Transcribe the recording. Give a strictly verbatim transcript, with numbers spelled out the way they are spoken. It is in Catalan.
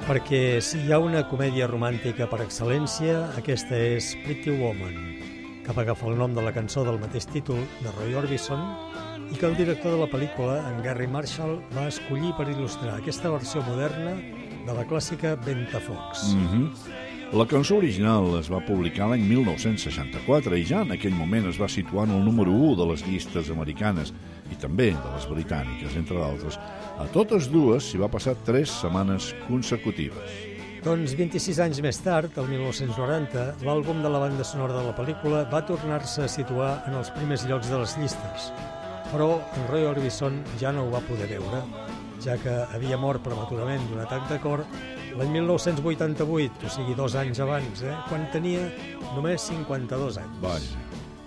Perquè si hi ha una comèdia romàntica per excel·lència, aquesta és Pretty Woman, que va agafar el nom de la cançó del mateix títol de Roy Orbison i que el director de la pel·lícula, en Gary Marshall, va escollir per il·lustrar aquesta versió moderna de la clàssica Ventafocs. Mm-hmm. La cançó original es va publicar l'any mil nou-cents seixanta-quatre i ja en aquell moment es va situar en el número u de les llistes americanes i també de les britàniques, entre d'altres. A totes dues s'hi va passar tres setmanes consecutives. Doncs vint-i-sis anys més tard, el mil nou-cents noranta, l'àlbum de la banda sonora de la pel·lícula va tornar-se a situar en els primers llocs de les llistes. Però en Roy Orbison ja no ho va poder veure, ja que havia mort prematurament d'un atac de cor l'any mil nou-cents vuitanta-vuit, o sigui, dos anys abans, eh? Quan tenia només cinquanta-dos anys. Vaja.